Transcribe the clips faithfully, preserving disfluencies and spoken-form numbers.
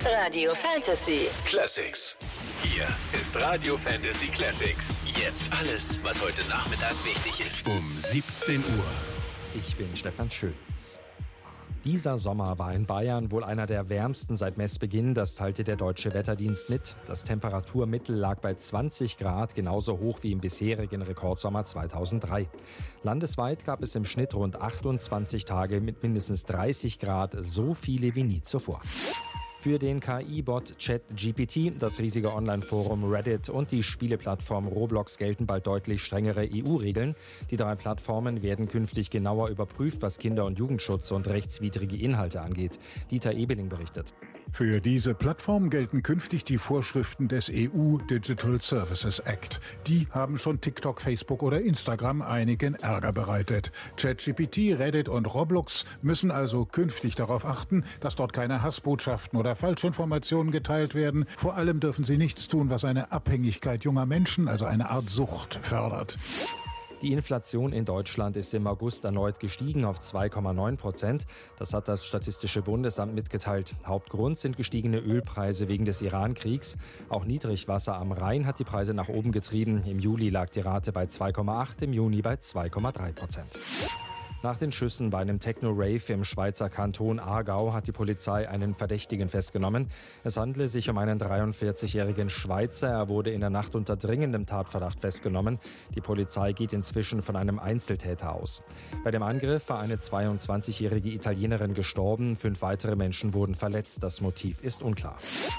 Radio Fantasy Classics. Hier ist Radio Fantasy Classics. Jetzt alles, was heute Nachmittag wichtig ist. Um siebzehn Uhr. Ich bin Stefan Schütz. Dieser Sommer war in Bayern wohl einer der wärmsten seit Messbeginn, das teilte der Deutsche Wetterdienst mit. Das Temperaturmittel lag bei zwanzig Grad, genauso hoch wie im bisherigen Rekordsommer zweitausenddrei. Landesweit gab es im Schnitt rund achtundzwanzig Tage mit mindestens dreißig Grad, so viele wie nie zuvor. Für den K I-Bot ChatGPT, das riesige Online-Forum Reddit und die Spieleplattform Roblox gelten bald deutlich strengere E U-Regeln. Die drei Plattformen werden künftig genauer überprüft, was Kinder- und Jugendschutz und rechtswidrige Inhalte angeht. Dieter Ebeling berichtet. Für diese Plattform gelten künftig die Vorschriften des E U Digital Services Act. Die haben schon TikTok, Facebook oder Instagram einigen Ärger bereitet. ChatGPT, Reddit und Roblox müssen also künftig darauf achten, dass dort keine Hassbotschaften oder Falschinformationen geteilt werden. Vor allem dürfen sie nichts tun, was eine Abhängigkeit junger Menschen, also eine Art Sucht, fördert. Die Inflation in Deutschland ist im August erneut gestiegen auf zwei Komma neun Prozent. Das hat das Statistische Bundesamt mitgeteilt. Hauptgrund sind gestiegene Ölpreise wegen des Iran-Kriegs. Auch Niedrigwasser am Rhein hat die Preise nach oben getrieben. Im Juli lag die Rate bei zwei Komma acht, im Juni bei zwei Komma drei Prozent. Nach den Schüssen bei einem Techno-Rave im Schweizer Kanton Aargau hat die Polizei einen Verdächtigen festgenommen. Es handele sich um einen dreiundvierzigjährigen Schweizer. Er wurde in der Nacht unter dringendem Tatverdacht festgenommen. Die Polizei geht inzwischen von einem Einzeltäter aus. Bei dem Angriff war eine zweiundzwanzigjährige Italienerin gestorben. Fünf weitere Menschen wurden verletzt. Das Motiv ist unklar.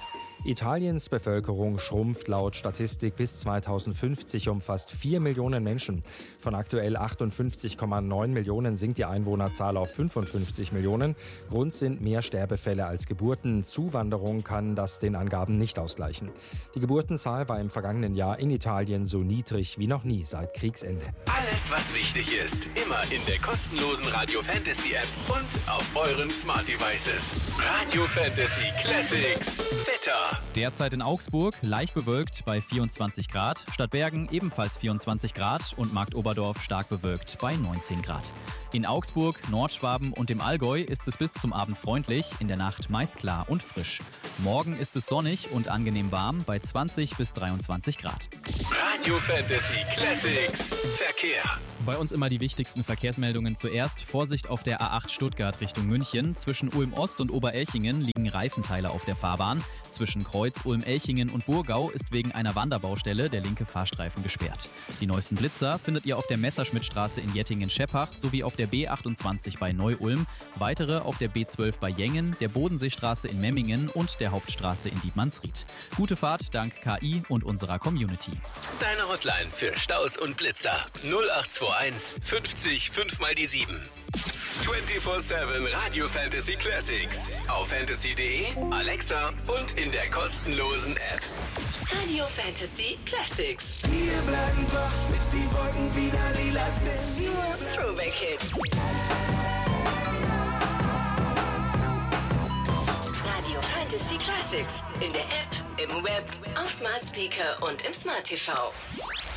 Italiens Bevölkerung schrumpft laut Statistik bis zweitausendfünfzig um fast vier Millionen Menschen. Von aktuell achtundfünfzig Komma neun Millionen sinkt die Einwohnerzahl auf fünfundfünfzig Millionen. Grund sind mehr Sterbefälle als Geburten. Zuwanderung kann das den Angaben nicht ausgleichen. Die Geburtenzahl war im vergangenen Jahr in Italien so niedrig wie noch nie seit Kriegsende. Alles, was wichtig ist, immer in der kostenlosen Radio Fantasy App und auf euren Smart Devices. Radio Fantasy Classics. Wetter. Derzeit in Augsburg leicht bewölkt bei vierundzwanzig Grad, Stadtbergen ebenfalls vierundzwanzig Grad und Marktoberdorf stark bewölkt bei neunzehn Grad. In Augsburg, Nordschwaben und im Allgäu ist es bis zum Abend freundlich, in der Nacht meist klar und frisch. Morgen ist es sonnig und angenehm warm bei zwanzig bis dreiundzwanzig Grad. Radio Fantasy Classics Verkehr. Bei uns immer die wichtigsten Verkehrsmeldungen zuerst. Vorsicht auf der A acht Stuttgart Richtung München. Zwischen Ulm-Ost und Oberelchingen liegen Reifenteile auf der Fahrbahn. Zwischen Kreuz, Ulm-Elchingen und Burgau ist wegen einer Wanderbaustelle der linke Fahrstreifen gesperrt. Die neuesten Blitzer findet ihr auf der Messerschmittstraße in Jettingen-Scheppach sowie auf der B achtundzwanzig bei Neu-Ulm, weitere auf der B zwölf bei Jengen, der Bodenseestraße in Memmingen und der Hauptstraße in Dietmannsried. Gute Fahrt dank K I und unserer Community. Deine Hotline für Staus und Blitzer null acht zwei eins fünfzig fünf mal die sieben. vierundzwanzig sieben Radio Fantasy Classics auf fantasy punkt de, Alexa und in der kostenlosen App. Radio Fantasy Classics. Wir bleiben wach, bis die Wolken wieder lila sind. Throwback Hits. Radio Fantasy Classics in der App, im Web, auf Smart Speaker und im Smart T V.